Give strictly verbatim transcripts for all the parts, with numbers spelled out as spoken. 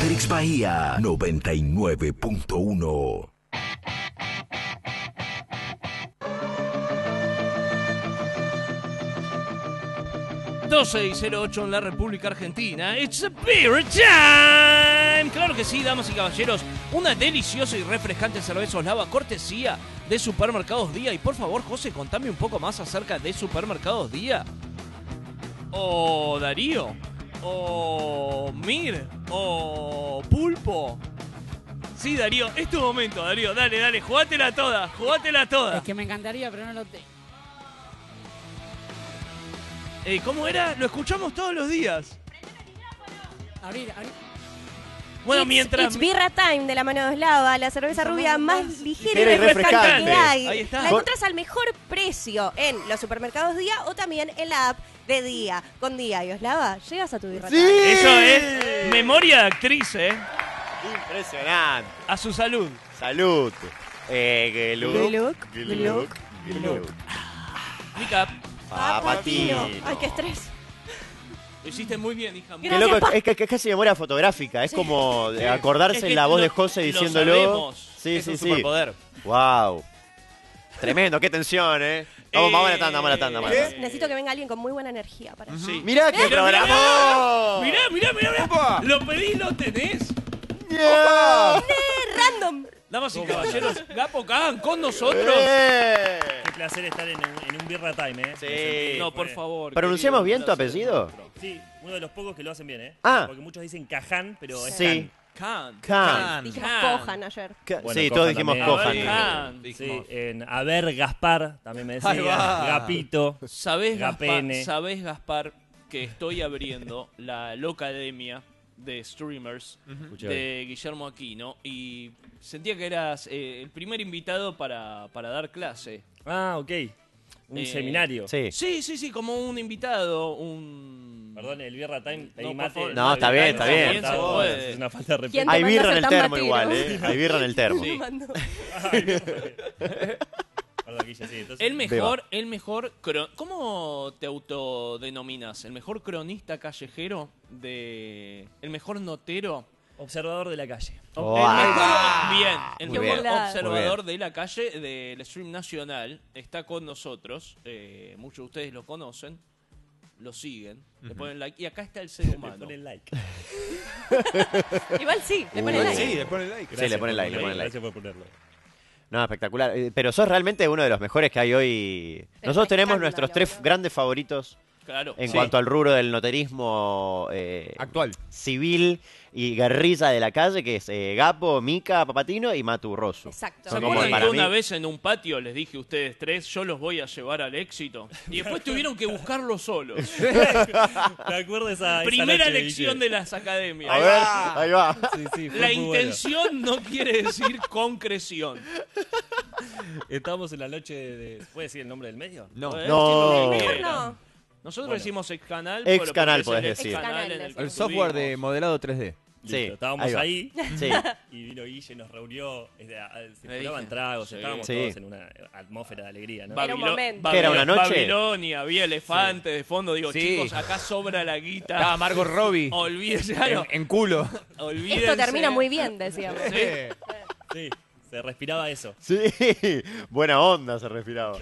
Asterix Bahía noventa y nueve punto uno. doce y cero ocho en la República Argentina. It's a beer time. Claro que sí, damas y caballeros. Una deliciosa y refrescante cerveza Oslava, cortesía de Supermercados Día. Y por favor, José, contame un poco más acerca de Supermercados Día. O Darío. O Mir. O Pulpo. Sí, Darío, es tu momento, Darío. Dale, dale, jugátela toda, jugátela toda. Es que me encantaría, pero no lo tengo. Eh, ¿Cómo era? Lo escuchamos todos los días. Abrir, abrir. Bueno, It's, mientras... It's Birra Time de la mano de Oslava, la cerveza rubia más ligera ligera y y refrescante refrescante. que hay. Ahí está. La encontrás al mejor precio en los supermercados Día o también en la app de Día. Con Día y Oslava, llegas a tu Birra ¡Sí! Time. Eso es memoria de actriz, ¿eh? Impresionante. A su salud. Salud. Eh, Gluk. Gluk, Gluk. Gluk. Mica, Ah, Papatino. Patino. Ay, qué estrés. lo hiciste muy bien, hija. Qué Gracias, loco, pa. es que es casi memoria fotográfica. Es como de acordarse Es que la voz lo- de José lo diciéndolo. sabemos. Sí, Es sí, un sí. superpoder. Wow. Tremendo, qué tensión, ¿eh? Vamos, vamos a la tanda, vamos a la tanda. vamos a la tanda. Necesito que venga alguien con muy buena energía para eso. Sí. Mirá qué Mirá, programa. Mirá, mirá, mirá, mirá. Lo pedís, lo tenés. Yeah. ¡Eh, random! Damas y caballeros, Gapo Cagan con nosotros. Eh. Qué placer estar en un, en un Birra Time, ¿eh? Sí. Me sentí- No, por fue- favor. ¿Pronunciamos querido, bien tu placer. apellido? Sí, uno de los pocos que lo hacen bien, ¿eh? Ah. Porque muchos dicen Caján, pero es Sí. Can. Can. Dijimos Can. Cojan ayer. Ca- Bueno, sí, Cojan todos dijimos también. A Cojan. ver, Can, Can. Sí, dijimos. en A ver Gaspar, también me Ahí decía. va. Gapito. ¿Sabés, Gaspar, Gapene. ¿Sabés, Gaspar, que estoy abriendo la Locademia de Streamers Escuché de Guillermo Aquino y sentía que eras eh, el primer invitado para, para dar clase? Ah, ok. Un Eh, seminario. Sí. Sí, sí, sí, como un invitado, un... Perdón, el Birra Time, pedí No, por mate. favor. No, está bien, está bien. También se puede. Es una falta de respeto. ¿Quién te Hay mandó birra a en el ser tan termo batido? igual, ¿eh? Hay birra en el termo. Sí. Mandó. Perdón, Guille, sí, entonces- El mejor, el mejor... cro- ¿Cómo te autodenominas? ¿El mejor cronista callejero? de ¿El mejor notero? Observador de la calle. Oh, el ahí mejor, va. bien, el Muy mejor bien. observador de la calle del stream nacional está con nosotros. Eh, muchos de ustedes lo conocen, lo siguen, le ponen like. Y acá está el ser Le humano. ponen like. Igual sí, le pone Uh, like. Sí, le ponen like. Sí, le ponen por like, le ponerlo, ponen like. Gracias por ponerlo. No, espectacular. Eh, Pero sos realmente uno de los mejores que hay hoy. Nosotros tenemos escándalo, nuestros tres boludo. grandes favoritos Claro. en Sí. cuanto al rubro del notarismo eh, Actual. civil y guerrilla de la calle, que es eh, Gapo, Mica Mica, Papatino y Matu Rosso. Exacto. ¿Se Son como acuerdan para que mí- una vez en un patio les dije a ustedes tres, yo los voy a llevar al éxito? Y después tuvieron que buscarlo solos. Me acuerdo esa, esa Primera noche, lección Guille. de las academias. A ver, ahí va. Sí, sí, fue La muy bueno. intención no quiere decir concreción. Estábamos en la noche de... ¿Puede decir el nombre del medio? No. Podés No. decir lo que Mejor quieras. no. Nosotros Bueno. decimos ex canal. Ex pero canal porque es podés el decir. ex canal Ex en canal, que El software de estuvimos. modelado tres D. Listo, Sí, estábamos ahí va. ahí Sí. y vino Guille, nos reunió, este, a- a- se Me tiraban dije. tragos, Sí. estábamos Sí. todos en una atmósfera de alegría, ¿no? Era un Babilo- momento. ¿Qué era, una noche? Babilonia, había elefante de fondo. Digo, Sí. chicos, acá sobra la guita. Estaba Margot Robbie Olvídese, en, claro, en culo. olvídense. Esto termina muy bien, decíamos. Sí. Sí, se respiraba eso. Sí, buena onda se respiraba.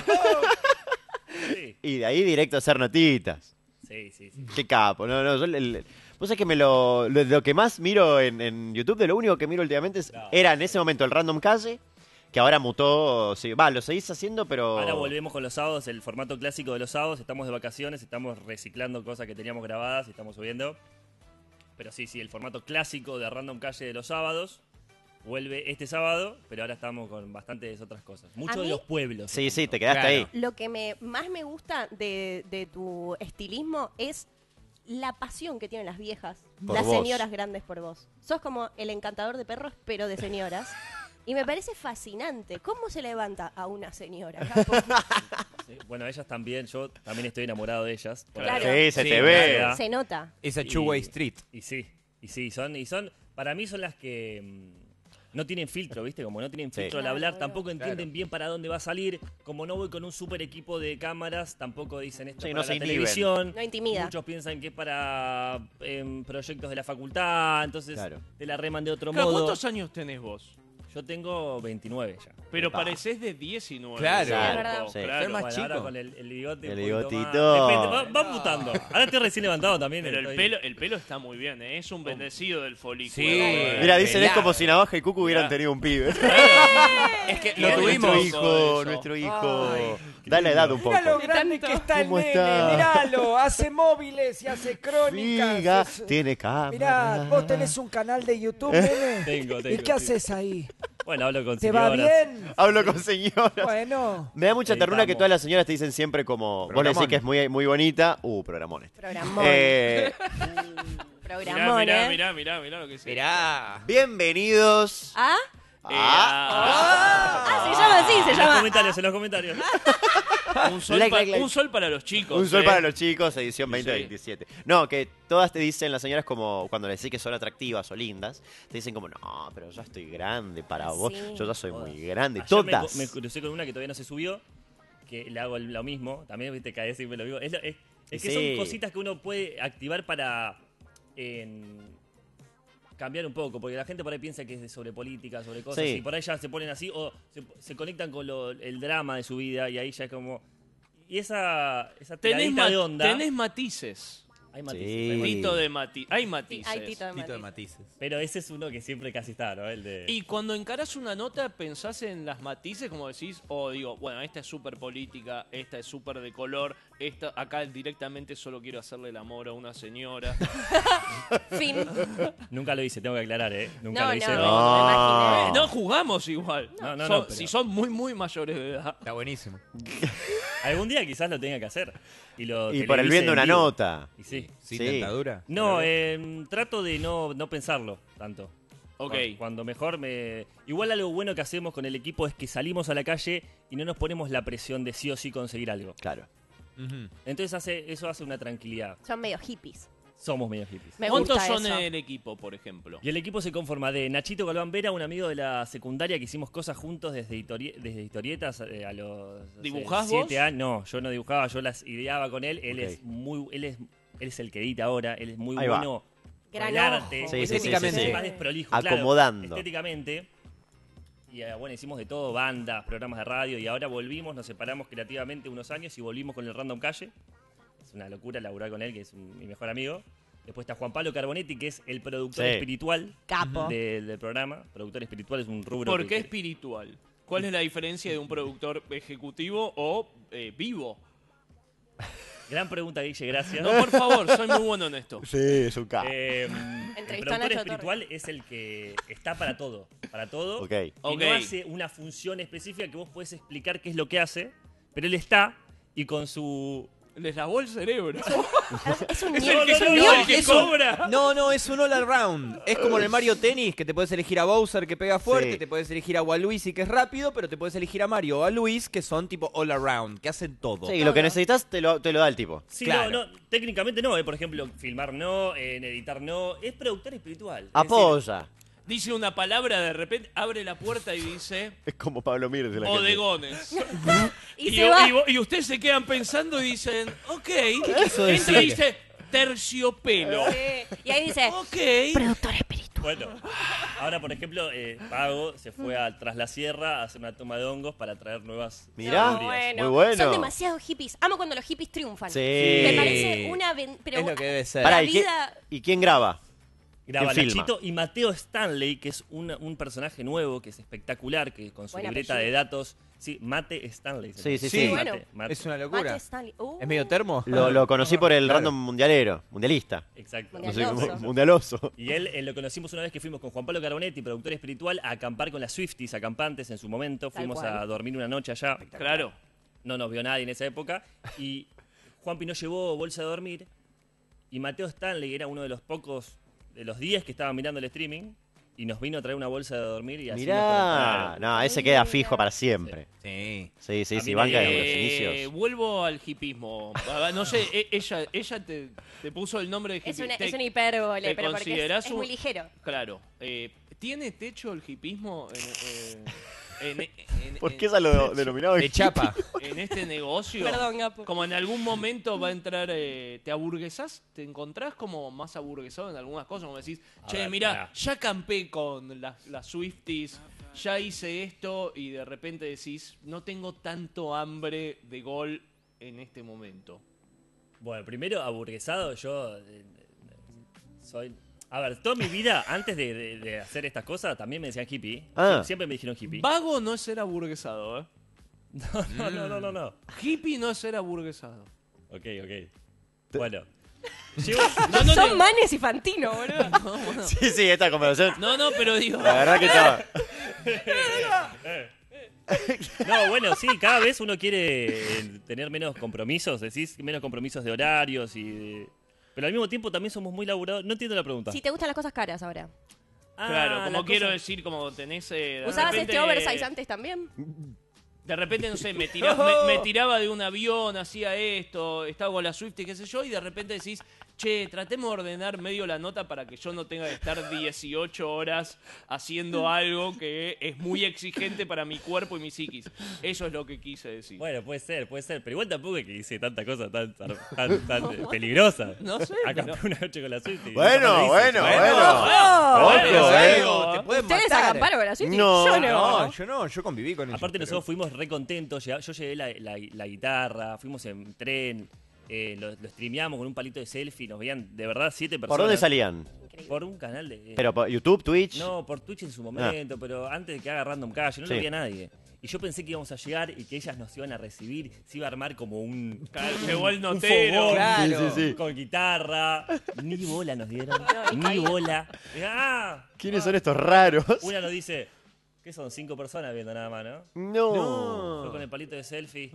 Sí, Y de ahí directo a hacer notitas. sí, sí. sí. Qué capo. No, no, yo el- el- vos sabés que me lo, lo, lo que más miro en, en YouTube, de lo único que miro últimamente, es- Claro. era en ese momento el Random Calle, que ahora mutó. Sí, va, lo seguís haciendo, pero. Ahora volvemos con los sábados, el formato clásico de los sábados. Estamos de vacaciones, estamos reciclando cosas que teníamos grabadas y estamos subiendo. Pero sí, sí, el formato clásico de Random Calle de los sábados vuelve este sábado, pero ahora estamos con bastantes otras cosas. Mucho A de mí- los pueblos. Sí, sí, te Claro. quedaste ahí. Lo que me, más me gusta de, de tu estilismo es la pasión que tienen las viejas, Por las vos. señoras grandes por vos. Sos como el encantador de perros, pero de señoras. Y me parece fascinante. ¿Cómo se levanta a una señora? Capo? Sí, bueno, ellas también, yo también estoy enamorado de ellas. Por Claro. ahí. Sí, se Sí, te claro. ve. Ah. Se nota. Esa Y- two-way street. Y sí, y sí, son, y son, para mí son las que, mm, no tienen filtro, ¿viste? Como no tienen Sí. filtro al Claro, hablar, boludo. tampoco entienden Claro. bien para dónde va a salir. Como no voy con un super equipo de cámaras, tampoco dicen esto Sí, para no se la inhiben. televisión. No intimida. Muchos piensan que es para em, proyectos de la facultad, entonces Claro. te la reman de otro Claro, modo. ¿cuántos años tenés vos? Yo tengo veintinueve ya. Pero Epa. pareces de diecinueve. Claro. Sí, es verdad. Sí. claro. Ser más Bueno, chico. ahora con el, el bigote. El un poquito bigotito. más. Depende, va, va mutando. Ahora estoy recién levantado también. Pero el estoy- pelo, el pelo está muy bien, ¿eh? Es un bendecido del folículo. Sí. Eh, Mira, dicen es Pelado. como si Navaja y Cucu hubieran Mirá. tenido un pibe. Es que Lo lo tuvimos. tuvimos. Nuestro hijo, Eso. nuestro hijo. Ay, Da la edad un poco. Mira lo grande que está el ¿Cómo nene, está? miralo, hace móviles y hace crónicas. Figa, Es- tiene cámara. Mirá, vos tenés un canal de YouTube, nene. Tengo, ¿Y tengo, qué sí. haces ahí? Bueno, hablo con ¿Te va señoras. bien? Hablo con señoras. Bueno. Me da mucha Editamos. ternura que todas las señoras te dicen siempre como... Vos le decís Programón. que es muy, muy bonita. Uh, programón este. Programón. Eh, Mirá, Programón, mirá, ¿eh? mirá, mirá, mirá lo que es. Mirá. bienvenidos ¿Ah? a... Ah, se llama así, se En los llama. comentarios, en los comentarios. Un sol, Like, pa- like, like. un sol para los chicos. Un sol ¿eh? para los chicos, edición Sí. veinte veintisiete. No, que todas te dicen, las señoras como cuando les decís que son atractivas o lindas, te dicen como, no, pero ya estoy grande para Ah, vos, sí. yo ya soy Todas. muy grande. Ayer me, Todas. me crucé con una que todavía no se subió, que le hago lo mismo. También, viste, cae siempre lo mismo. Es, lo- es- es que Sí. son cositas que uno puede activar para en, cambiar un poco, porque la gente por ahí piensa que es de sobre política, sobre cosas, Sí. y por ahí ya se ponen así, o se, se conectan con lo- el drama de su vida, y ahí ya es como... Y esa, esa Tenés, tiradita ma- de onda... tenés matices. Hay matices, Sí. hay matices. Tito de mati hay Sí, matices. hay Tito de Tito de Matiz. matices. Pero ese es uno que siempre casi está, ¿no? El de... Y cuando encarás una nota, pensás en las matices, como decís, o digo, bueno, esta es súper política, esta es súper de color, esta acá directamente solo quiero hacerle el amor a una señora. Fin. Nunca lo hice, tengo que aclarar, ¿eh? Nunca No, lo hice. no, No. me imaginé. Eh, no jugamos igual. No, no, Son- no, pero- Si son muy, muy mayores de edad. Está buenísimo. Algún día quizás lo tenga que hacer. Y, lo Y por el televise bien de en una vivo. nota. Y sí. Sin Sí. dentadura. No, eh, trato de no, no pensarlo tanto. Ok. Cuando, cuando mejor me... Igual algo bueno que hacemos con el equipo es que salimos a la calle y no nos ponemos la presión de sí o sí conseguir algo. Claro. Ujú. Entonces hace, eso hace una tranquilidad. Son medio hippies. Somos medio hippies. Me ¿Cuántos gusta son eso. en el equipo, por ejemplo? Y el equipo se conforma de Nachito Galván Vera, un amigo de la secundaria que hicimos cosas juntos desde, historie- desde historietas eh, a los no sé, ¿Dibujás siete vos? años. No, yo no dibujaba, yo las ideaba con él. Él Ok. es muy, él es, él es el que edita ahora, él es muy Ahí va. bueno con Gran el arte. ojo. Sí, sí, sí, Estéticamente. sí, sí. Más desprolijo, claro, Acomodando. estéticamente. Y eh, bueno, hicimos de todo, bandas, programas de radio, y ahora volvimos, nos separamos creativamente unos años y volvimos con el Random Calle. Es una locura laburar con él, que es un- mi mejor amigo. Después está Juan Pablo Carbonetti, que es el productor Sí. espiritual Capo. de- del programa. Productor espiritual es un rubro ¿Por que- qué que- espiritual? ¿Cuál es la diferencia de un productor ejecutivo o eh, vivo? Gran pregunta, Guille, gracias. No, por favor, soy muy bueno en esto. Sí, es un capo. Eh, el Entrevistó a productor Nacho espiritual es el que está para todo. Para todo. Ok. Y Ok. no hace una función específica que vos podés explicar qué es lo que hace, pero él está y con su... Les lavó el cerebro. Es un Es niño. el que, no, no, es no, el que es un- cobra. No, no, es un all around. Es como en el Mario Tennis, que te puedes elegir a Bowser, que pega fuerte, Sí. te puedes elegir a Waluigi, que es rápido, pero te puedes elegir a Mario o a Luis, que son tipo all around, que hacen todo. Sí, lo que necesitas te lo, te lo da el tipo. Sí, Claro. no, no, técnicamente no, eh, por ejemplo, filmar no, en editar no, es productor espiritual. Es Apoya. Dice una palabra, de repente abre la puerta y dice Es como Pablo Mires de la gente. bodegones. Y, Y, se va. y vo- y ustedes se quedan pensando y dicen, ok. ¿Qué quiso Entra y decir? dice terciopelo. Sí. Y ahí dice, Ok. productor espiritual. Bueno, ahora por ejemplo, eh, Pago se fue a, tras la sierra a hacer una toma de hongos para traer nuevas Mirá, No, bueno. muy bueno. Son demasiado hippies. Amo cuando los hippies triunfan. Sí. Me parece una... ven- Pero Es lo que debe ser. Pará, la ¿y, quién- vida... ¿y quién graba? Graba ¿Quién filma? Nachito y Mateo Stanley, que es una- un personaje nuevo, que es espectacular, que con su Buen libreta apellido. de datos... Sí, Mate Stanley. se Sí, llama. sí, Sí, sí. bueno. Mate, Mate. Es una Mate locura. Stanley. Uh, ¿Es medio termo? Lo, lo conocí por el Claro. random mundialero, mundialista. Exacto. No sé, Mundialoso. mundialoso. Y él eh, lo conocimos una vez que fuimos con Juan Pablo Carbonetti, productor espiritual, a acampar con las Swifties, acampantes en su momento. Tal Fuimos cual. a dormir una noche allá. Claro. No nos vio nadie en esa época. Y Juanpi no llevó bolsa de dormir. Y Mateo Stanley era uno de los pocos, de los diez que estaban mirando el streaming. y nos vino a traer una bolsa de dormir y así nos Mirá, conectaron. no, ese queda fijo para siempre. Sí. Sí, sí, A sí, mí banca me- de los Eh, inicios. vuelvo al hipismo. Ah, No sé, e- ella, ella te, te puso el nombre de hippie. Es una, Te- es una hipérbole, te pero porque es, considerás es un- muy ligero. Claro. eh, ¿Tiene techo el hipismo en, eh, en- en- ¿Por en- qué esa lo denominaba De chapa. en este negocio? Perdón, Gapo. Como en algún momento va a entrar, eh, ¿te aburguesás? ¿Te encontrás como más aburguesado en algunas cosas? Como decís, A che, ver, mirá, pará. ya campé con las, las Swifties, ya hice esto y de repente decís, no tengo tanto hambre de gol en este momento. Bueno, primero, aburguesado, yo eh, soy... A ver, toda mi vida, antes de, de- de hacer estas cosas, también me decían hippie. Ah. Siempre me dijeron hippie. Vago no es ser aburguesado, ¿eh? No, no, no, no, no. Hippie no es ser aburguesado. Ok, ok. Bueno. Llevo- No, no, Son no, Manes y Fantino, boludo. no, bueno. Sí, sí, esta conversación. No, no, pero digo... La verdad que estaba. No, bueno, sí, cada vez uno quiere eh, tener menos compromisos, decís, menos compromisos de horarios y de... Pero al mismo tiempo también somos muy laburados. No entiendo la pregunta. Si te gustan las cosas caras ahora. Ah, Claro, la como quiero cosa- decir, como tenés... eh, de ¿Usabas repente- este oversize antes también? De repente, no sé, me, tira- me, me tiraba de un avión, hacía esto, estaba con la Swift y qué sé yo, y de repente decís, che, tratemos de ordenar medio la nota para que yo no tenga que estar dieciocho horas haciendo algo que es muy exigente para mi cuerpo y mi psiquis. Eso es lo que quise decir. Bueno, puede ser, puede ser. Pero igual tampoco es que hice tanta cosa tan, tan, tan, tan, eh, peligrosa. No sé, Acampé pero- una noche con la Swift. y Bueno, nunca más lo hice. bueno, bueno. ¡Oh! Ojo, Bueno, eh. digo, Te pueden ¿Ustedes matar. acamparon con la Swiftie? No, Yo No, no. yo no, yo conviví con ellos. Aparte pero- nosotros fuimos re contentos, llega- yo llevé la, la- la guitarra, fuimos en tren, eh, lo, lo streameamos con un palito de selfie, nos veían de verdad siete personas. ¿Por dónde salían? Por un canal de... Pero por YouTube, Twitch. No, por Twitch en su momento, pero antes de que haga Random Calle, no Sí. lo veía nadie. Y yo pensé que íbamos a llegar y que ellas nos iban a recibir, se iba a armar como un... Claro, llegó el un notero. fogón, Claro. Sí, sí, sí. con guitarra. Ni bola nos dieron, ni bola. ¡Ah! ¿Quiénes son estos raros? Una nos dice, ¿qué son? Cinco personas viendo nada más, ¿no? No. Fue con el palito de selfie.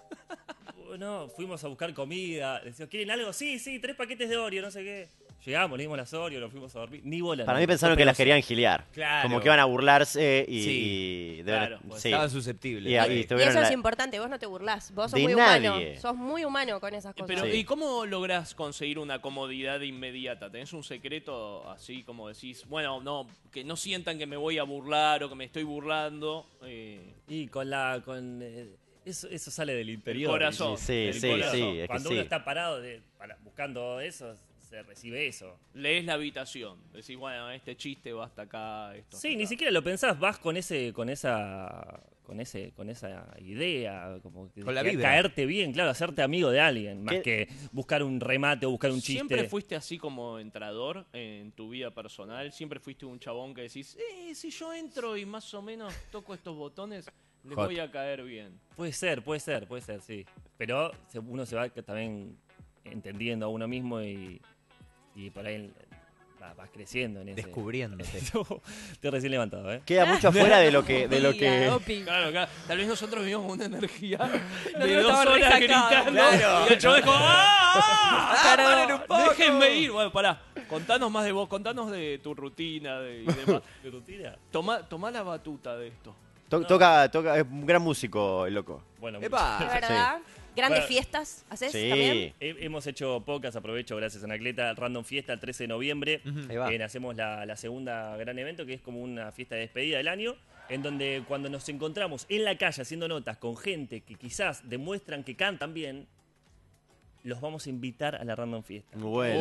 No, fuimos a buscar comida. Decimos, ¿quieren algo? Sí, sí, tres paquetes de Oreo, no sé qué. Llegamos, le dimos las Oreo, nos fuimos a dormir. Ni bola. Para no. mí pensaron que Pero las querían gilear. Claro. Como que iban a burlarse y. Sí. y deben- Claro, pues sí. Estaban susceptibles. Y ahí Sí. Y estuvieron eso la- es importante, vos no te burlás. Vos sos De muy humano. nadie. Sos muy humano con esas cosas. Pero, Sí. ¿y cómo lográs conseguir una comodidad inmediata? ¿Tenés un secreto así como decís, bueno, no, que no sientan que me voy a burlar o que me estoy burlando? Eh, Y con la... Con, eh, eso, eso sale del interior. corazón. Sí, El sí, corazón. sí, es que Cuando sí. uno está parado de- para- buscando eso, se recibe eso. lees la habitación. Decís, bueno, este chiste va hasta acá. Esto Sí, hasta ni acá. siquiera lo pensás, vas con ese, con esa, con ese, con esa idea, como que, Con la que vibra. caerte bien, claro, hacerte amigo de alguien, más ¿Qué? que buscar un remate o buscar un chiste. ¿Siempre fuiste así como entrador en tu vida personal? ¿Siempre fuiste un chabón que decís, eh, si yo entro y más o menos toco estos botones, les Hot. voy a caer bien? Puede ser, puede ser, puede ser, sí. Pero se- uno se va también entendiendo a uno mismo y, y por ahí va- vas creciendo en ese. Descubriéndote. Estoy recién levantado, ¿eh? Queda mucho afuera de lo que. De lo Diga, que... Opi. Claro, claro. Tal vez nosotros vivimos con una energía de Nosotros dos estamos horas resacados. gritando. Claro. Y el chabón dijo, ¡ah! Ah, paren un poco. Déjenme ir. Bueno, pará. Contanos más de vos, contanos de tu rutina de, y demás. ¿De rutina? Toma, toma la batuta de esto. To- toca, toca, es un gran músico, el loco. Bueno, ¡Epa! ¿De verdad? ¿Grandes Bueno. fiestas haces Sí. también? He- hemos hecho pocas, aprovecho, gracias a Anacleta, Random Fiesta el trece de noviembre. Ahí va. Eh, hacemos la, la segunda gran evento, que es como una fiesta de despedida del año, en donde cuando nos encontramos en la calle haciendo notas con gente que quizás demuestran que cantan bien, los vamos a invitar a la Random Fiesta. Bueno.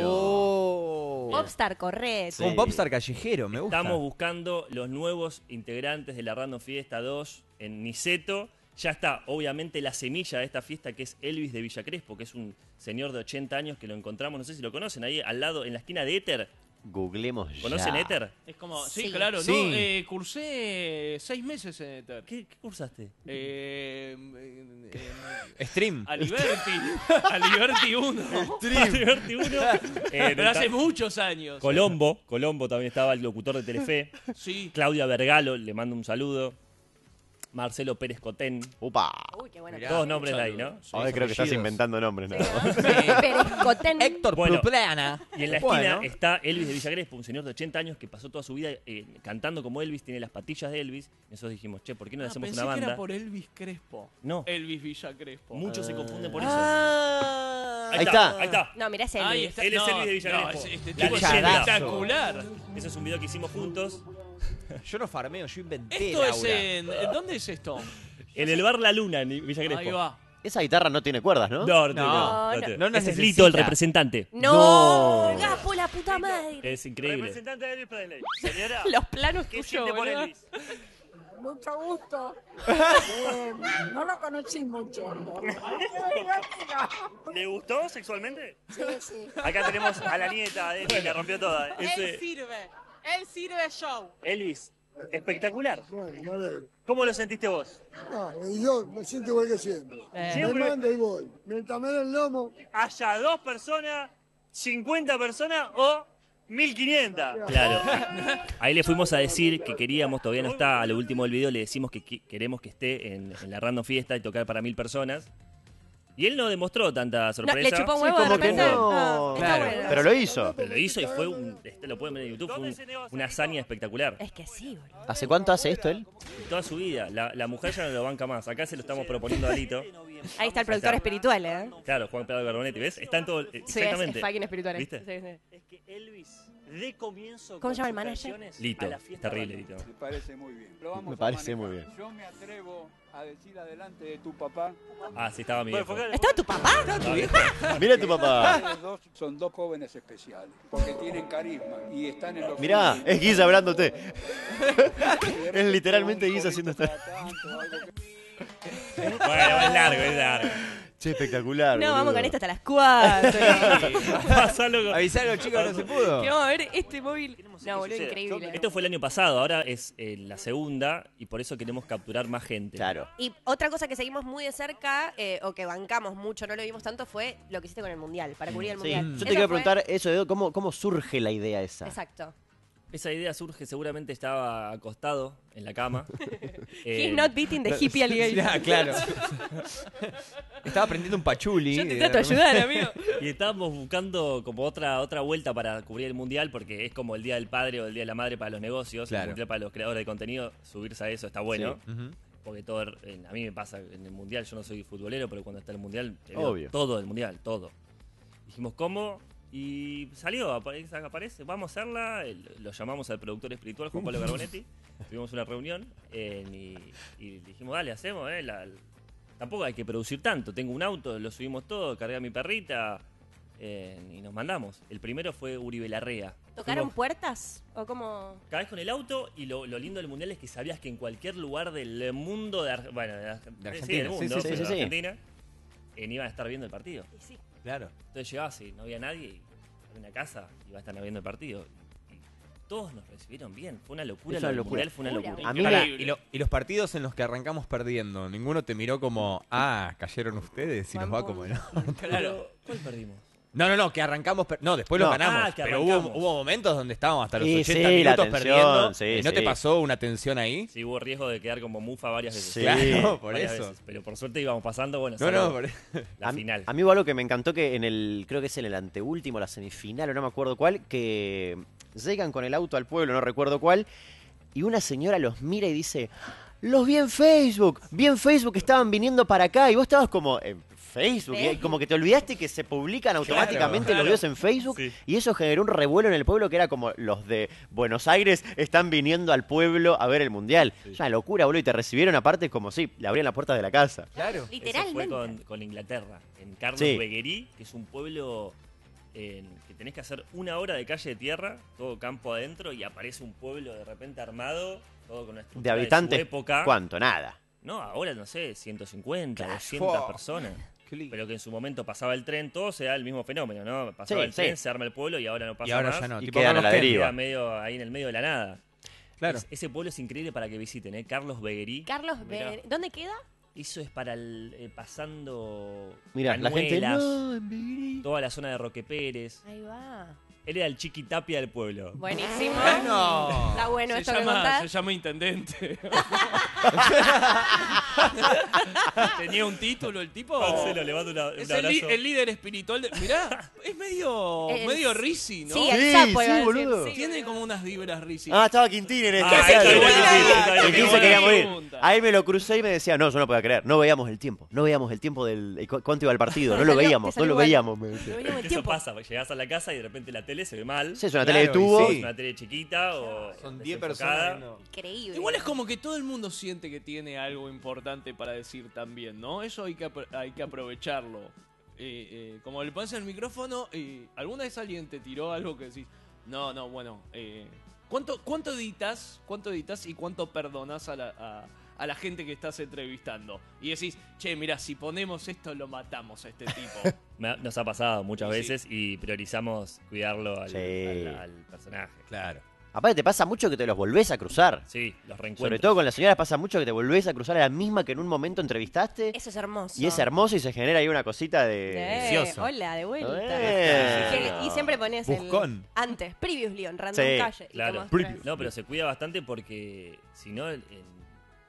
Oh. Popstar, correcto. Sí. Un popstar callejero, me gusta. Estamos buscando los nuevos integrantes de la Random Fiesta dos en Niceto. Ya está, obviamente, la semilla de esta fiesta, que es Elvis de Villa Crespo, que es un señor de ochenta años que lo encontramos, no sé si lo conocen, ahí al lado, en la esquina de Éter. Googlemos ya. ¿Conocen Éter? Es como, sí, Sí. claro, Sí. no, eh, cursé seis meses en Ether. ¿Qué, qué cursaste? Eh, en- en- Stream. a Liberty, a Liberty uno. Liberty uno. Eh, Pero hace muchos años. Colombo, Colombo también estaba el locutor de Telefe. Sí. Claudia Vergalo, le mando un saludo. Marcelo Pérez Cotén. Upa. Uy, qué buena. Mirá. Todos nombres de ahí, ¿no? Ahora creo que estás apellidos. inventando nombres. nada más. Perescotén. Héctor Bueno, Pluplana. Y en la Bueno. esquina está Elvis de Villa Crespo, un señor de ochenta años que pasó toda su vida eh, cantando como Elvis, tiene las patillas de Elvis. Y nosotros dijimos, che, ¿por qué no le Ah, hacemos pensé una que banda? era por Elvis Crespo. No. Elvis Villa Crespo. Muchos se confunden por eso. Ah, Ahí ahí está, está. ahí está. No, mirá ese Ahí Elvis. está. Él es No, Elvis de Villa no, Crespo. es- este La tipo es leyenda. espectacular. Ese es un video que hicimos juntos Yo no farmeo, yo inventé, Esto es Laura. en... ¿en ¿Dónde es esto? en el bar La Luna en Villa Crespo. Ahí va. Esa guitarra no tiene cuerdas, ¿no? No, no, No, no, no, te- no Ese es necesita. Lito, el representante. No, No. Gapo, la puta madre. Es increíble. Representante de Elvis Presley. Señora, Los planos ¿qué tuyos, siente por boludo. Elvis? Mucho gusto. Eh, no lo conocí mucho. ¿Le gustó sexualmente? Sí, sí. Acá tenemos a la nieta de Elvis, que rompió toda. Ese- sirve. Él sirve show. Elvis, espectacular. Bueno, a ver. ¿Cómo lo sentiste vos? No, y yo me siento igual que siempre. Me Siempre. mando y voy. Mientras me den el lomo, ¿Haya dos personas, cincuenta personas o mil quinientas? Claro. Ahí le fuimos a decir que queríamos, todavía no está, a lo último del video le decimos que qui- queremos que esté en, en la Random Fiesta y tocar para mil personas. Y él no demostró tanta No, sorpresa. le chupó un Sí, huevo de como que repente. no. Ah, está Claro. bueno. Pero lo hizo. Pero lo hizo y fue un. Este lo pueden ver en YouTube, fue un- una hazaña espectacular. Es que sí, boludo. ¿Hace cuánto hace esto él? Toda su vida. La, la mujer ya no lo banca más. Acá se lo estamos proponiendo a Lito. Ahí está el productor espiritual, ¿eh? Claro, Juan Pedro Garbonetti, ¿ves? Está en todo. Sí, es, Exactamente. es fucking espiritual. ¿eh? ¿Viste? Sí, sí. Es que Elvis, de comienzo. ¿Cómo con se llama el sus manager? canciones, Lito, a la fiesta terrible, random. Lito. Me parece muy bien. Lo vamos Me a parece manejar. muy bien. Yo me atrevo a decir adelante de tu papá. Ah, sí, estaba mi Bueno, viejo. fue- ¿Estaba tu papá? Estaba viejo. Mira a tu papá. Ustedes dos son dos jóvenes especiales porque tienen carisma y están en los. Mirá, es Guisa hablándote. Es literalmente Guisa haciendo esta. Bueno, es largo, es largo. Che, espectacular. No, vamos boludo. con esto hasta las cuatro. Pasalo con- Avisar a los chicos que no se pudo. Que vamos a ver este móvil. No, que boludo, suceda. increíble. Esto fue el año pasado, ahora es eh, la segunda y por eso queremos capturar más gente. Claro. Y otra cosa que seguimos muy de cerca, eh, o que bancamos mucho, no lo vimos tanto, fue lo que hiciste con el Mundial, para cubrir el Sí, Mundial. yo te Eso quiero fue- preguntar eso, Edo, ¿cómo, ¿cómo surge la idea esa? Exacto. Esa idea surge, seguramente estaba acostado en la cama. Eh, He's not beating the hippie alligator. Ah, claro. Estaba prendiendo un pachuli. Yo te y trato de de repente- ayudar, amigo. Y estábamos buscando como otra otra vuelta para cubrir el mundial, porque es como el Día del Padre o el Día de la Madre para los negocios, Claro. el mundial para los creadores de contenido, subirse a eso está bueno. Ujú. Porque todo, en- a mí me pasa en el mundial, yo no soy futbolero, pero cuando está el mundial, te veo Obvio. todo el mundial, todo. Dijimos, ¿cómo? Y salió, aparece, aparece, vamos a hacerla. el- Lo llamamos al productor espiritual, Juan Pablo Garbonetti. Tuvimos una reunión eh, y, y dijimos, dale, hacemos. Eh, la- tampoco hay que producir tanto. Tengo un auto, lo subimos todo, cargué a mi perrita eh, y nos mandamos. El primero fue Uribe Larrea. ¿Tocaron Fuimos puertas? ¿O cómo? cada vez con el auto y lo, lo lindo del mundial es que sabías que en cualquier lugar del mundo de, Ar- bueno, de, Ar- De sí, Argentina, del sí, mundo, sí, sí, pero sí, de sí. Argentina, eh, iban a estar viendo el partido. Y sí. Claro. Entonces llegabas y no había nadie y en una casa y iba a estar viendo el partido. Y todos nos recibieron bien. Fue una locura. Es lo una del locura. mundial fue una locura. A mí Pará, me- y, lo- y los partidos en los que arrancamos perdiendo, ninguno te miró como, ah, cayeron ustedes y nos va como no. Claro. ¿Cuál perdimos? No, no, no, que arrancamos, per- no, después No. lo ganamos, Ah, que pero hubo, arrancamos. hubo momentos donde estábamos hasta los Sí, ochenta sí, la minutos tensión, perdiendo. sí, ¿Y no te sí. pasó una tensión ahí? Sí, hubo riesgo de quedar como mufa varias veces. Sí. Claro, por Varias eso. veces. Pero por suerte íbamos pasando, bueno, No, salvo no, por eso. la a, mí- final. a mí hubo algo que me encantó que en el, creo que es en el anteúltimo, la semifinal o no me acuerdo cuál, que llegan con el auto al pueblo, no recuerdo cuál, y una señora los mira y dice, los vi en Facebook, vi en Facebook que estaban viniendo para acá, y vos estabas como, en Facebook, y ¿Eh? como que te olvidaste que se publican automáticamente claro. los videos en Facebook, Sí. y eso generó un revuelo en el pueblo que era como los de Buenos Aires están viniendo al pueblo a ver el Mundial. Es una locura, boludo, y te recibieron aparte como si le abrían las puertas de la casa. Claro. Eso Literalmente. fue con, con Inglaterra, en Carlos Sí. Beguerí, que es un pueblo en que tenés que hacer una hora de calle de tierra, todo campo adentro, y aparece un pueblo de repente armado, todo con una estructura De habitantes, su época. ¿cuánto? Nada. No, ahora no sé, ciento cincuenta, Claro. doscientas Fua. personas. Qué lindo. Pero que en su momento pasaba el tren, todo se da el mismo fenómeno, ¿no? Pasaba Sí, el tren, sí. se arma el pueblo y ahora no pasa Y ahora más. ya no. Y tipo, quedan no a la nos queda. deriva. Queda medio ahí en el medio de la nada. Claro. Es- ese pueblo es increíble para que visiten, ¿eh? Carlos Beguerí. Carlos, Mirá. Be- ¿dónde queda? Eso es para el, eh, pasando Mirá, la gente... Cañuelas, No, en Beguerí. toda la zona de Roque Pérez. Ahí va. Él era el Chiquitapia del pueblo. Buenísimo. Bueno. Está bueno Se esto que llama, contás. se llama intendente. ¿Tenía un título el tipo? Marcelo, le mando una- un Es el, li- abrazo. el líder espiritual de... Mirá, es medio, Es- medio risi, ¿no? Sí, el Sí, sapo, sí, iba a decir, boludo. sí. Tiene como unas vibras risi. Ah, estaba Quintín en esta. Ah, claro. está bien, El está bien, está bien. Quintín se Buena quería morir. pregunta. Ahí me lo crucé y me decía, no, yo no podía creer. No veíamos el tiempo. No veíamos el tiempo del... cu- ¿Cuánto iba el partido? No lo Te salió- veíamos. te No salió lo igual. veíamos. me decía. No veníamos el Eso tiempo. pasa, porque llegás a la casa y de repente la tele se ve mal. Sí, es una Claro, tele de y tubo. sí. Es una tele chiquita o Son diez desenfocada. personas. No. Increíble. Igual es como que todo el mundo siente que tiene algo importante para decir también, ¿no? Eso hay que, apro- hay que aprovecharlo. Eh, eh, como le pones el micrófono y alguna vez alguien te tiró algo que decís, no, no, bueno, eh, ¿cuánto, cuánto editas, cuánto editas y cuánto perdonas a la, a, a la gente que estás entrevistando? Y decís, che, mira, si ponemos esto lo matamos a este tipo. Me ha- Nos ha pasado muchas Sí. veces y priorizamos cuidarlo al, Sí. al- al personaje. Claro. Aparte te pasa mucho que te los volvés a cruzar. Sí, los reencuentros. Sobre todo con las señoras pasa mucho que te volvés a cruzar a la misma que en un momento entrevistaste. Eso es hermoso. Y es hermoso y se genera ahí una cosita de... Eh, Delicioso. hola, de vuelta. Eh. Que- y siempre pones el Buscón. antes, previously en Random Sí, Calle. y Claro. te mostrás. No, pero se cuida bastante porque si no, en- en-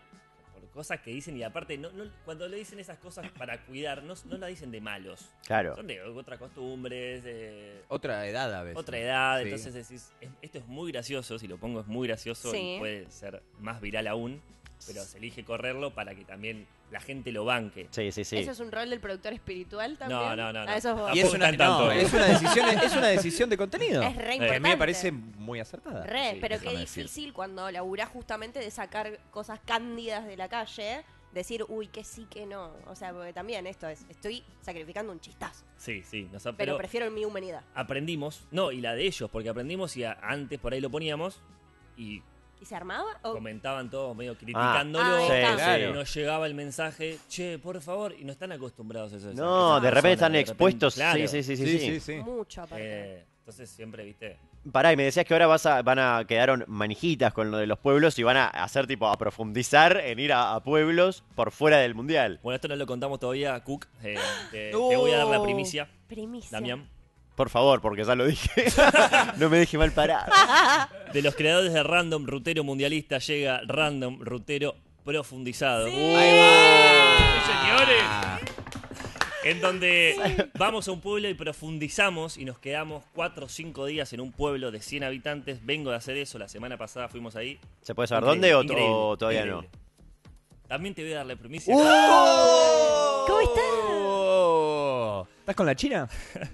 por cosas que dicen y aparte, no, no- cuando le dicen esas cosas para cuidar, no, no la dicen de malos. Claro. Son de otras costumbres, de Otra edad a veces. otra edad. Sí. Entonces decís, es- esto es muy gracioso, si lo pongo es muy gracioso Sí. y puede ser más viral aún. Pero se elige correrlo para que también la gente lo banque. Sí, sí, sí. ¿Eso es un rol del productor espiritual también? No, no, no, no. Ah, eso es vos. Y es una, Tampoco tan no, tanto. es una decisión, es una decisión de contenido. Es re Que importante. a mí me parece muy acertada. Re, Sí, pero qué déjame decir. difícil cuando laburás justamente de sacar cosas cándidas de la calle, decir, uy, que sí, que no. O sea, porque también esto es, estoy sacrificando un chistazo, Sí, sí. Nos ha- pero, pero prefiero mi humanidad. aprendimos, no, y la de ellos, porque aprendimos y a- antes por ahí lo poníamos y ¿Y se armaba? ¿O comentaban todos medio criticándolo. Ah, ahí está. Sí, Claro. Y nos llegaba el mensaje, che, por favor, y no están acostumbrados a eso. No, esas de repente personas, están de repente, expuestos. claro. Sí, sí, sí, sí. Sí, sí. sí, sí. mucho aparte? Eh, entonces siempre, viste, Pará, y me decías que ahora vas a, van a quedaron manijitas con lo de los pueblos y van a hacer tipo a profundizar en ir a, a pueblos por fuera del mundial. bueno, esto no lo contamos todavía, Cook. eh, te, te voy a dar la primicia, Primicia. Damián. Por favor, porque ya lo dije. No me deje mal parado. De los creadores de Random Rutero Mundialista llega Random Rutero Profundizado. Ahí va. señores. En donde vamos a un pueblo y profundizamos y nos quedamos cuatro o cinco días en un pueblo de cien habitantes. Vengo de hacer eso, la semana pasada fuimos ahí. ¿Se puede saber Increíble, dónde o, increíble, o todavía increíble. También te voy a dar la primicia. ¿Cómo estás? Oh. ¿Estás con la China?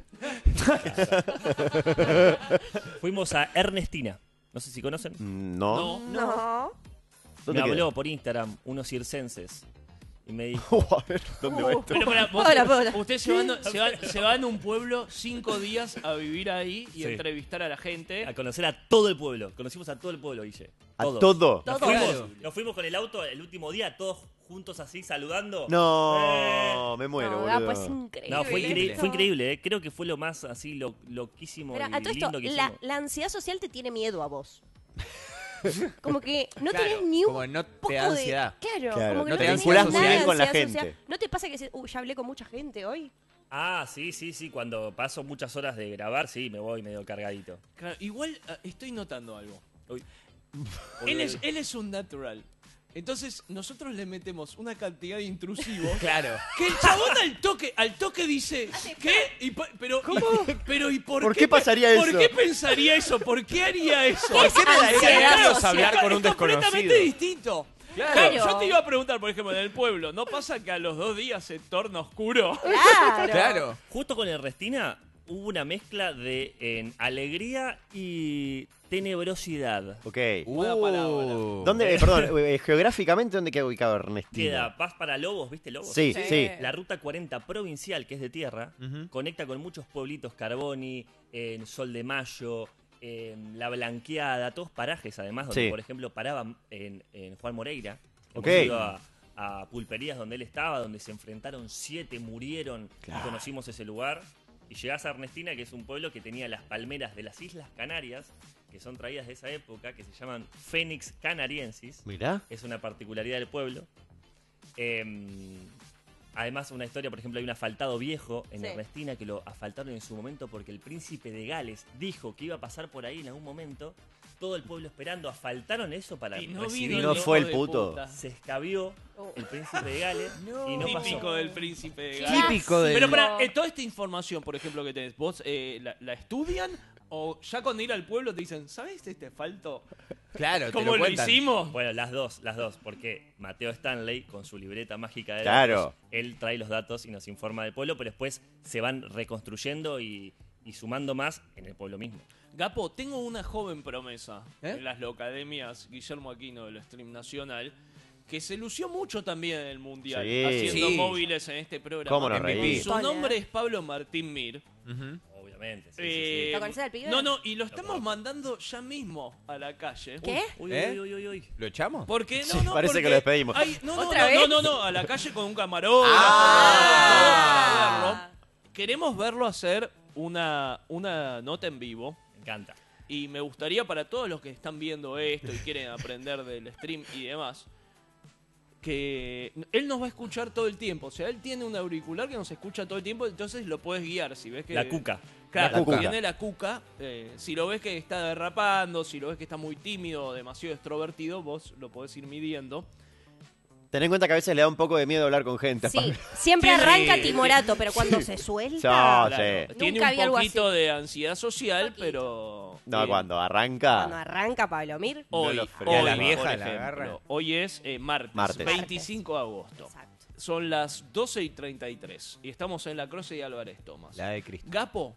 Fuimos a Ernestina. No sé si conocen. no? No. No. Me ¿Dónde habló queda? por Instagram unos circenses y me dijo, Uh, a ver, ¿dónde va esto? Pero pará, vos- Hola, hola. usted se va, se, va, se va en un pueblo cinco días a vivir ahí y Sí. entrevistar a la gente. a conocer a todo el pueblo. Conocimos a todo el pueblo, Guille. ¿A Todos. todo? Nos Todo. fuimos, Claro. nos fuimos con el auto el último día, todos juntos así saludando. No, me muero, No, boludo. ah, pues increíble. No, fue, increíble, esto. fue increíble, ¿eh? Creo que fue lo más así lo, loquísimo Pero y a todo esto, lindo que la, hicimos. la ansiedad social te tiene miedo a vos. Como que no Claro, tenés ni un como no te poco da de- ansiedad. Claro, Claro, como que no no, te tenés vinculás nada muy bien de con la ansiedad gente. social. ¿No te pasa que dices, uy, ya hablé con mucha gente hoy? Ah, sí, sí, sí. Cuando paso muchas horas de grabar, sí, me voy medio cargadito. Claro, igual ah, estoy notando algo. Uy. Él es, él es un natural. Entonces nosotros le metemos una cantidad de intrusivos Claro. que el chabón al toque, al toque dice, ¿qué? Y pa- pero, y- pero ¿y por, ¿Por qué pasaría ¿Por eso? qué pensaría eso? ¿Por qué haría eso? ¿Por qué me daría Ansiedad nervios social. hablar con un Es completamente desconocido? distinto. Claro. Claro, yo te iba a preguntar, por ejemplo, en el pueblo, ¿no pasa que a los dos días se torna oscuro? Claro. Claro. Justo con el Restina hubo una mezcla de en alegría y tenebrosidad. Ok. Buena palabra. Uh. ¿Dónde, eh, perdón, eh, geográficamente, ¿dónde queda ubicado Ernestina? Queda Paz para Lobos, ¿viste Lobos? Sí, Sí. sí. La ruta cuarenta provincial, que es de tierra, Ujú. conecta con muchos pueblitos, Carboni, en Sol de Mayo, en La Blanqueada, todos parajes además, donde Sí. por ejemplo paraban en, en Juan Moreira. Ok. Hemos ido a, a pulperías donde él estaba, donde se enfrentaron siete, murieron Claro. y conocimos ese lugar. Y llegás a Ernestina, que es un pueblo que tenía las palmeras de las Islas Canarias, que son traídas de esa época, que se llaman Fénix canariensis. Mirá. Es una particularidad del pueblo. Em, Además, una historia, por ejemplo, hay un asfaltado viejo en Sí. Ernestina que lo asfaltaron en su momento porque el príncipe de Gales dijo que iba a pasar por ahí en algún momento. Todo el pueblo esperando, asfaltaron eso para Y no recibirlo. vino Y no el fue hijo el de puto. puta. Se escabió Oh. el príncipe de Gales y no Típico pasó. del príncipe de Qué Gales. Típico del- Pero para toda esta información, por ejemplo, que tenés, ¿vos eh, la, la estudian o ya cuando ir al pueblo te dicen, ¿sabes este asfalto? Claro, te ¿Cómo lo lo, cuentan. hicimos? Bueno, las dos, las dos, porque Mateo Stanley, con su libreta mágica de Claro. datos, él trae los datos y nos informa del pueblo, pero después se van reconstruyendo y, y sumando más en el pueblo mismo. Gapo, tengo una joven promesa ¿Eh? en las locademias Guillermo Aquino del Stream Nacional que se lució mucho también en el Mundial, Sí. haciendo Sí. móviles en este programa. ¿Cómo nos M V P. reímos? Su nombre es Pablo Martín Mir. Ujú. Obviamente, sí, Eh, ¿Lo conocés al pibe? No, no, y lo estamos mandando ya mismo a la calle. ¿Qué? sí. Uy, ¿Eh? uy, uy, uy, uy. ¿Lo echamos? Porque no, Sí, no, parece porque que lo despedimos. hay- no, no, ¿Otra no, vez? no, no, no, a la calle con un camarógrafo. Ah. todo para verlo. Queremos verlo hacer una, una nota en vivo. Me encanta. Y me gustaría para todos los que están viendo esto y quieren aprender del stream y demás, que él nos va a escuchar todo el tiempo. O sea, él tiene un auricular que nos escucha todo el tiempo, entonces lo puedes guiar. Si ves que La cuca. Claro, La cuca. tiene la cuca. eh, si lo ves que está derrapando, si lo ves que está muy tímido o demasiado extrovertido, vos lo podés ir midiendo. Ten en cuenta que a veces le da un poco de miedo hablar con gente. Sí, Pablo. siempre Tiene- arranca timorato, pero cuando se No, suelta... sí. Claro, tiene Nunca vi un algo poquito así. de ansiedad social, Poquito. pero... No, eh, cuando arranca. Cuando arranca Pablo Mir. Hoy, No lo hoy, frena. la vieja por la ejemplo, agarra. hoy es eh, martes, Martes. veinticinco de agosto. Exacto. Son las doce y treinta y tres y estamos en la Croce y Álvarez Tomás. La de Cristo. Gapo,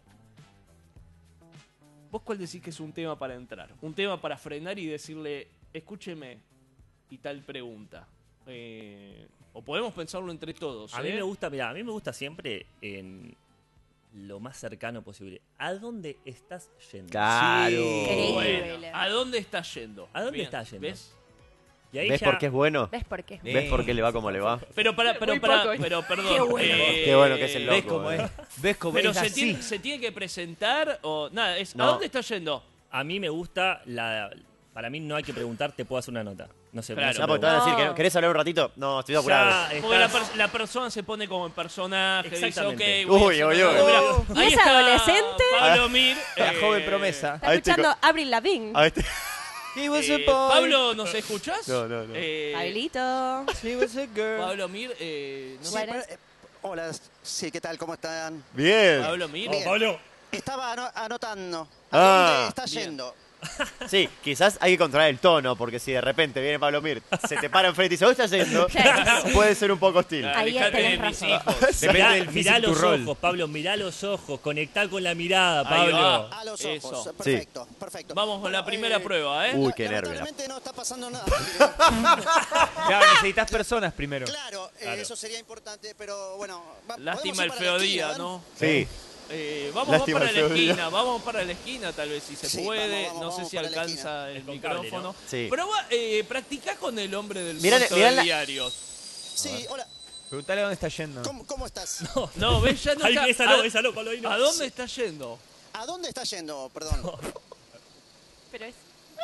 ¿vos cuál decís que es un tema para entrar? Un tema para frenar y decirle, escúcheme, y tal pregunta. Eh, o podemos pensarlo entre todos. A ¿eh? mí me gusta, mira, a mí me gusta siempre en lo más cercano posible. ¿A dónde estás yendo? Claro. Increíble. Bueno, ¿a dónde estás yendo? ¿A dónde Bien, estás yendo? ¿Ves? Y ahí ¿Ves ya- por qué es bueno? ¿Ves por qué? ¿Ves por qué le va como le va? Pero para, pero Muy para, poco. pero perdón. Qué bueno. eh, Qué bueno que es el ¿Ves loco, cómo eh. es? ¿Ves cómo Pero es se así? tiene, se tiene que presentar o nada, es ¿a No. dónde está yendo? A mí me gusta la... Para mí no hay que preguntar, te puedo hacer una nota. No sé, Claro. no se No, porque te van a decir, No. que ¿querés hablar un ratito? No, estoy apurado. Ya Porque la, estás- per- la persona se pone como en personaje, dice, ok, Exactamente. voy a Uy, hacer uy, una uy. obra. ¿Y Ahí es está adolescente? Pablo Mir. La eh, joven promesa. Está Ahí estoy escuchando Avril Lavigne. A este- He was eh, a boy. Pablo, ¿nos escuchás? No, no, no. Eh, Pablito. She was a girl. Pablo Mir, eh, no Sí, sé, para- Eh, Hola, sí, ¿qué tal? ¿Cómo están? Bien. Pablo Mir. Oh, Pablo. Estaba ano- anotando. ¿A Ah, dónde está bien. yendo? Sí, quizás hay que controlar el tono, porque si de repente viene Pablo Mir, se te para enfrente y dice, ¿dónde estás yendo? Claro. Puede ser un poco hostil. Ah, Ahí dejate tenés de mis razón. hijos. Depende Mirá, del mirá físico los rol. ojos, Pablo, mirá los ojos, conectá con la mirada, Ahí Pablo. va. A los Eso. ojos. Perfecto, perfecto. Vamos con la Bueno, primera eh, prueba, ¿eh? Uy, qué nervio. Lamentablemente no está pasando nada. Claro, necesitas personas primero. Claro, eh, Claro. eso sería importante, pero bueno. va- Lástima podemos ir el para feo la esquina, día, ¿verdad? ¿no? Sí. Eh, vamos, Lástima vamos para el la feo día. esquina, vamos para la esquina tal vez si se Sí, puede, vamos, vamos, no sé vamos si para la alcanza el Es con cable, micrófono. ¿no? Sí. Pero va, eh, practicá con el hombre del Mirá- puesto mirá de la- diarios. Sí, hola. Preguntale dónde está yendo. ¿Cómo, cómo estás? No, ves, ya no Ay, está- esa no, ¿a- esa no, Pablo, ahí no. ¿A dónde está yendo? ¿A dónde está yendo? Perdón. Pero es...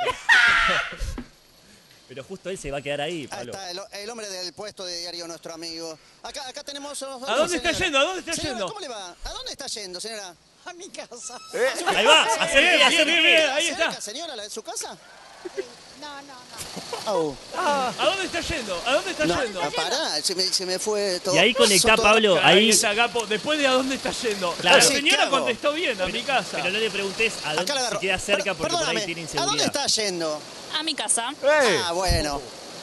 Pero justo él se va a quedar ahí, Ahí Pablo. está el, el hombre del puesto de diario, nuestro amigo. Acá, acá tenemos... ¿A dónde está yendo? ¿A dónde está Señora, yendo? ¿cómo le va? ¿A dónde está yendo, señora? A mi casa. Ahí va, acerque, Bien, bien, acerque. bien, bien, ahí ¿Cerca, está. señora, la de su casa? No, no, no. Au. ¿A dónde está yendo? ¿A dónde está No, yendo? ah, pará, se me, se me fue todo. Y ahí conectá, todo- Pablo, Ahí ahí. está, Gapo. Después de a dónde está yendo. Claro. La Sí, señora ¿qué hago? contestó bien, a mi casa. Pero no le preguntes a Acá dónde la se agarro. queda cerca Per- porque por ahí perdóname, tiene ¿a dónde inseguridad. está yendo? A mi casa. ¡Ey! Ah, bueno.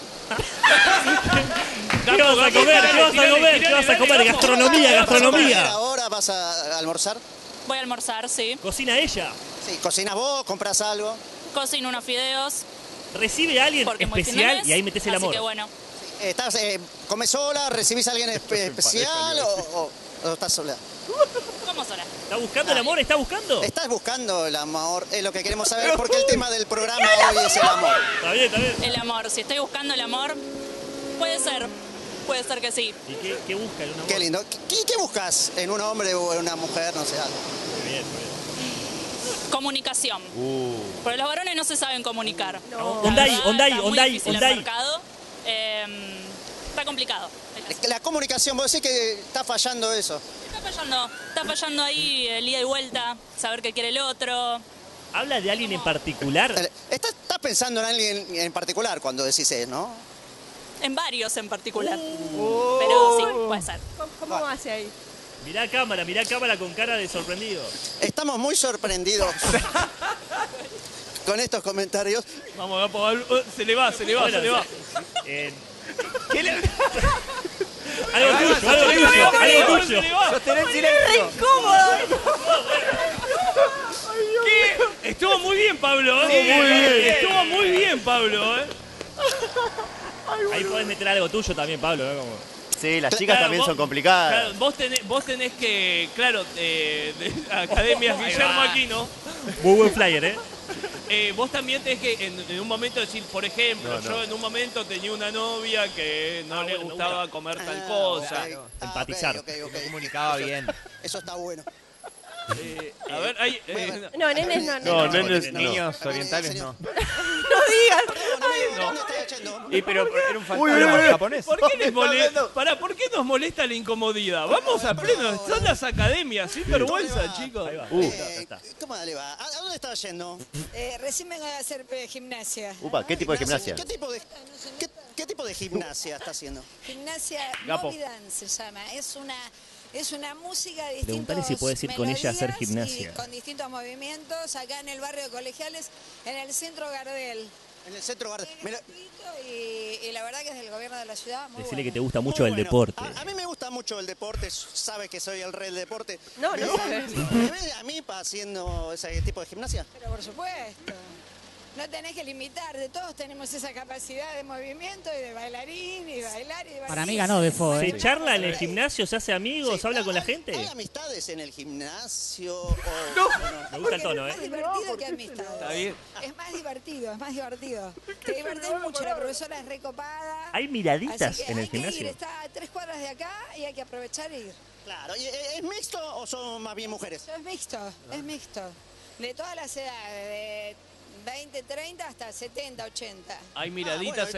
¿Qué vas a comer? ¿Qué vas a comer? ¿Qué vas a comer? Gastronomía, ¿Vas a comer gastronomía. ahora? ¿Vas a almorzar? Voy a almorzar, sí. Cocina ella. Sí, cocinas vos, compras algo. Cocino unos fideos. Recibe a alguien Porque es muy fin de especial mes, y ahí metes el así amor. que bueno. ¿Estás, eh, ¿Comes sola? ¿Recibís a alguien espe- especial o, o- o estás sola? ¿Cómo sola? ¿Está buscando el amor? ¿Está buscando? ¿Estás buscando el amor? Es lo que queremos saber porque el tema del programa hoy es el amor. Está bien, está bien. El amor. Si estoy buscando el amor, puede ser. Puede ser que sí. ¿Y qué, qué busca en un amor? Qué lindo. ¿Qué, qué buscas en un hombre o en una mujer? No sé, algo. Muy bien, muy bien. Comunicación. Uh. Porque los varones no se saben comunicar. No. La Ondai, verdad, Ondai, está muy Ondai, difícil el Ondai. mercado. Eh, está complicado. La comunicación, vos decís que está fallando eso. Está fallando, está fallando ahí el ida y vuelta, saber qué quiere el otro. ¿Habla de alguien en particular? ¿Estás, estás pensando en alguien en particular cuando decís eso, no? En varios en particular. Pero sí, puede ser. ¿Cómo, cómo hace ahí? Mirá cámara, mirá cámara con cara de sorprendido. Estamos muy sorprendidos con estos comentarios. Vamos, Pablo. Se le va, se le va, Bueno, se le va. Eh, ¿Qué le... algo tuyo, algo tuyo, algo tuyo. Sostener silencio. ¿Qué? Estuvo muy bien, Pablo. ¿eh? Sí, muy bien. Estuvo muy bien, Pablo. ¿eh? Ahí podés meter algo tuyo también, Pablo, ¿no? Como... Sí, las chicas Claro, también vos- son complicadas. Claro, vos, tenés, vos tenés que, claro, eh, de Academias Ahí Guillermo va. Aquino, Muy buen flyer, ¿eh? eh, vos también tenés que en, en un momento decir, por ejemplo, No, no. yo en un momento tenía una novia que no Ah, le bueno, me gustaba gusta. comer tal Ah, cosa. ok. Ah, Empatizar. ok, ok, ok. No comunicaba bien. Eso está bueno. Eh, a ver, ahí... eh, No, nenes no, No, nenes. nenes, no. Niños orientales no. No digas. Perdón, amigo, ¿dónde está yendo? Y pero era un Uy, fantasma uy, uy. japonés. ¿Por qué, les molesta, pará, ¿Por qué nos molesta la incomodidad? Vamos a pleno, son las academias, sin vergüenza, chicos. Ahí va. Uh. Eh, ¿Cómo le va? ¿A a dónde estaba yendo? Eh, recién vengo a hacer eh, gimnasia. Upa, ¿qué tipo de gimnasia? ¿Qué tipo de, qué, qué tipo de gimnasia está haciendo? Gimnasia Gapo. Moby Dance se llama. Es una, es una música de distintos Preguntale si puedes ir con ella a hacer melodías gimnasia. y con distintos movimientos acá en el barrio de Colegiales, en el centro Gardel. En el centro Gardel. Es Me lo- gratuito y, y la verdad que es del gobierno de la ciudad. Muy Decirle bueno. que te gusta Muy mucho el bueno. deporte. A, a mí me gusta mucho el deporte, sabe que soy el rey del deporte. No, ¿Me no. ve- ¿Me ve a mí pa- haciendo ese tipo de gimnasia? Pero por supuesto. No tenés que limitarte, todos tenemos esa capacidad de movimiento y de bailarín y bailar y de Para mí ganó Defo, ¿Se ¿eh? charla en el gimnasio? ¿Se hace amigos? Sí, ¿Habla con la ¿hay- gente? ¿Hay amistades en el gimnasio? o- Me gusta el tono, Es ¿eh? más divertido que amistad. Está bien. Es más divertido, es más divertido. Te divertís mucho, la profesora es recopada. ¿Hay miraditas Así que en el hay que ir, gimnasio? está a tres cuadras de acá y hay que aprovechar e ir. Claro, ¿y ¿es es mixto o son más bien mujeres? Eso es mixto, es mixto. De todas las edades, de veinte, treinta hasta setenta, ochenta. Hay miraditas